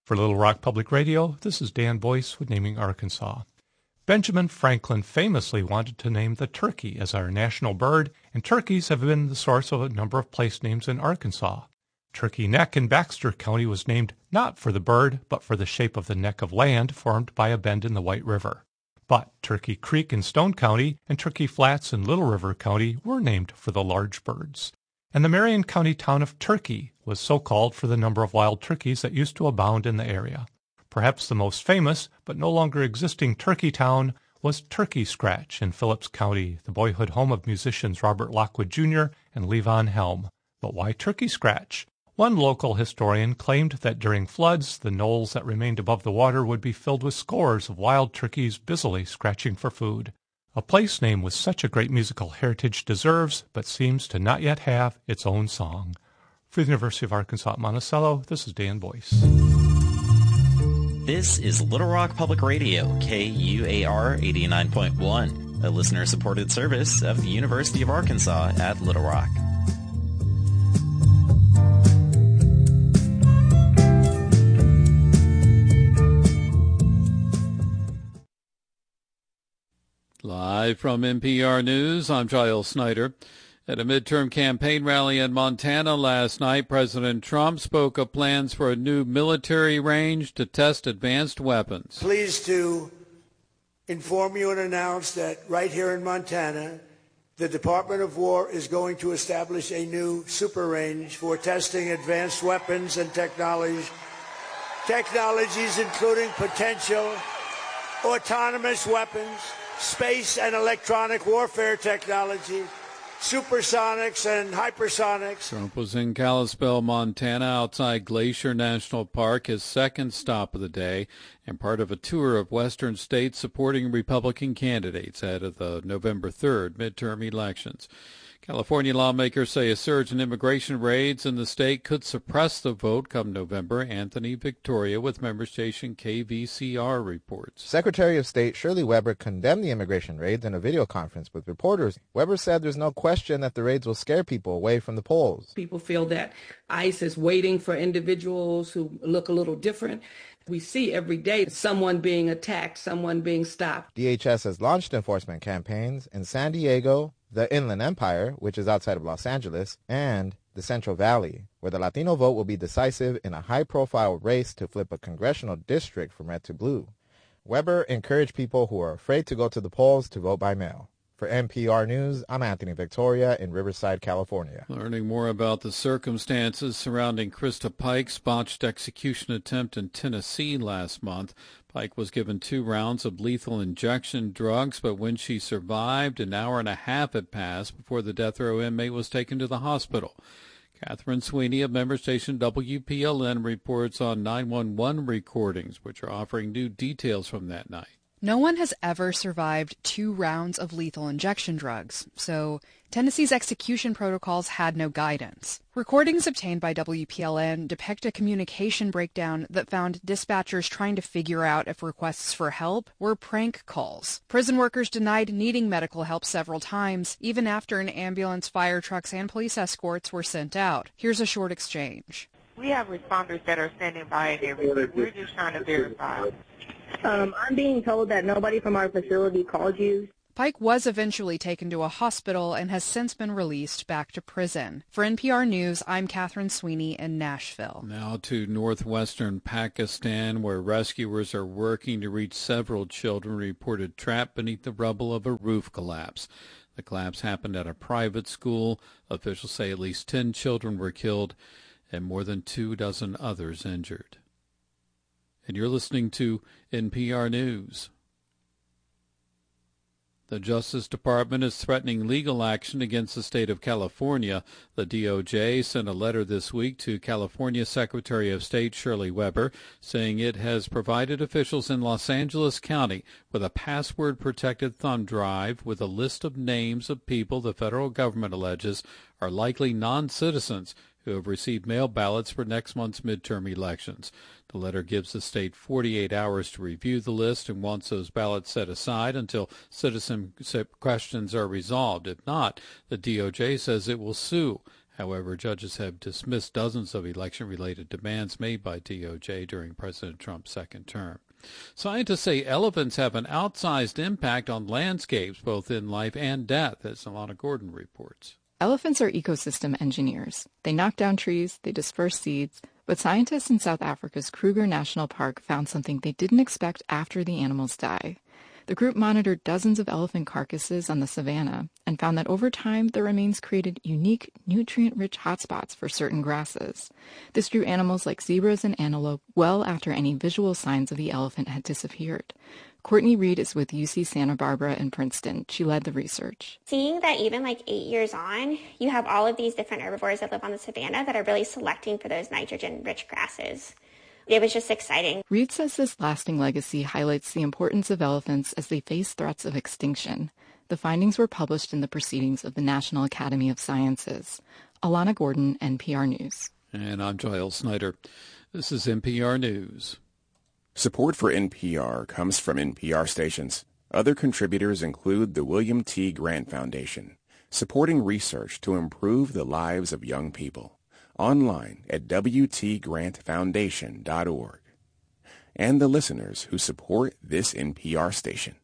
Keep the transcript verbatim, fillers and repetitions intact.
For Little Rock Public Radio, this is Dan Boyce with Naming Arkansas. Benjamin Franklin famously wanted to name the turkey as our national bird, and turkeys have been the source of a number of place names in Arkansas. Turkey Neck in Baxter County was named not for the bird, but for the shape of the neck of land formed by a bend in the White River. But Turkey Creek in Stone County and Turkey Flats in Little River County were named for the large birds. And the Marion County town of Turkey was so called for the number of wild turkeys that used to abound in the area. Perhaps the most famous, but no longer existing turkey town was Turkey Scratch in Phillips County, the boyhood home of musicians Robert Lockwood Junior and Levon Helm. But why Turkey Scratch? One local historian claimed that during floods, the knolls that remained above the water would be filled with scores of wild turkeys busily scratching for food. A place name with such a great musical heritage deserves, but seems to not yet have, its own song. For the University of Arkansas at Monticello, this is Dan Boyce. This is Little Rock Public Radio, K U A R eighty-nine point one, a listener-supported service of the University of Arkansas at Little Rock. Live from N P R News, I'm Giles Snyder. At a midterm campaign rally in Montana last night, President Trump spoke of plans for a new military range to test advanced weapons. Pleased to inform you and announce that right here in Montana, the Department of War is going to establish a new super range for testing advanced weapons and technology, technologies including potential autonomous weapons, space and electronic warfare technology, supersonics and hypersonics. Trump was in Kalispell, Montana, outside Glacier National Park, his second stop of the day, and part of a tour of western states supporting Republican candidates ahead of the November third midterm elections. California lawmakers say a surge in immigration raids in the state could suppress the vote come November. Anthony Victoria with member station K V C R reports. Secretary of State Shirley Weber condemned the immigration raids in a video conference with reporters. Weber said there's no question that the raids will scare people away from the polls. People feel that ICE is waiting for individuals who look a little different. We see every day someone being attacked, someone being stopped. D H S has launched enforcement campaigns in San Diego, the Inland Empire, which is outside of Los Angeles, and the Central Valley, where the Latino vote will be decisive in a high-profile race to flip a congressional district from red to blue. Weber encouraged people who are afraid to go to the polls to vote by mail. For N P R News, I'm Anthony Victoria in Riverside, California. Learning more about the circumstances surrounding Krista Pike's botched execution attempt in Tennessee last month. Pike was given two rounds of lethal injection drugs, but when she survived, an hour and a half had passed before the death row inmate was taken to the hospital. Catherine Sweeney of member station W P L N reports on nine one one recordings, which are offering new details from that night. No one has ever survived two rounds of lethal injection drugs, so Tennessee's execution protocols had no guidance. Recordings obtained by W P L N depict a communication breakdown that found dispatchers trying to figure out if requests for help were prank calls. Prison workers denied needing medical help several times, even after an ambulance, fire trucks, and police escorts were sent out. Here's a short exchange. We have responders that are standing by and everything. We're just trying to verify. Um, I'm being told that nobody from our facility called you. Pike was eventually taken to a hospital and has since been released back to prison. For N P R News, I'm Catherine Sweeney in Nashville. Now to northwestern Pakistan, where rescuers are working to reach several children reported trapped beneath the rubble of a roof collapse. The collapse happened at a private school. Officials say at least ten children were killed and more than two dozen others injured. And you're listening to N P R News. The Justice Department is threatening legal action against the state of California. The D O J sent a letter this week to California Secretary of State Shirley Weber saying it has provided officials in Los Angeles County with a password-protected thumb drive with a list of names of people the federal government alleges are likely non-citizens who have received mail ballots for next month's midterm elections. The letter gives the state forty-eight hours to review the list and wants those ballots set aside until citizen questions are resolved. If not, the D O J says it will sue However, judges have dismissed dozens of election-related demands made by D O J during President Trump's second term. Scientists say elephants have an outsized impact on landscapes, both in life and death, as Alana Gordon reports. Elephants are ecosystem engineers. They knock down trees, they disperse seeds, but scientists in South Africa's Kruger National Park found something they didn't expect after the animals die. The group monitored dozens of elephant carcasses on the savanna and found that over time the remains created unique, nutrient-rich hotspots for certain grasses. This drew animals like zebras and antelope well after any visual signs of the elephant had disappeared. Courtney Reed is with U C Santa Barbara and Princeton. She led the research. Seeing that even like eight years on, you have all of these different herbivores that live on the savanna that are really selecting for those nitrogen-rich grasses. It was just exciting. Reed says this lasting legacy highlights the importance of elephants as they face threats of extinction. The findings were published in the Proceedings of the National Academy of Sciences. Alana Gordon, N P R News. And I'm Giles Snyder. This is N P R News. Support for N P R comes from N P R stations. Other contributors include the William T. Grant Foundation, supporting research to improve the lives of young people. Online at w t grant foundation dot org, and the listeners who support this N P R station.